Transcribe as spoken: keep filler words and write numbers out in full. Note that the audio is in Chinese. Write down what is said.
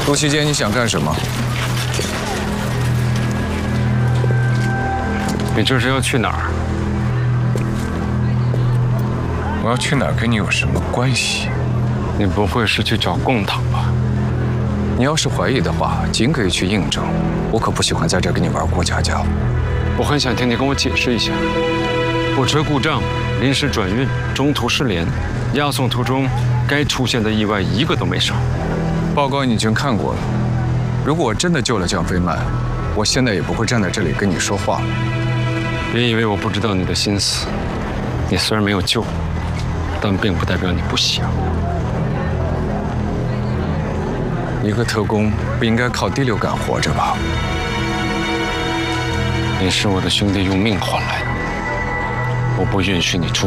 陆期间你想干什么？ 你这是要去哪儿？ 我要去哪儿跟你有什么关系？ 你不会是去找贡堂吧？ 你要是怀疑的话，尽可以去印证。我可不喜欢在这跟你玩过家家。 我很想听你跟我解释一下。火车故障、临时转运、中途失联，押送途中该出现的意外一个都没少。 报告你已经看过了。如果我真的救了江飞曼，我现在也不会站在这里跟你说话。 别以为我不知道你的心思。你虽然没有救我，但并不代表你不想。 一个特工不应该靠第六感活着吧？ 你是我的兄弟，用命换来的，我不允许你出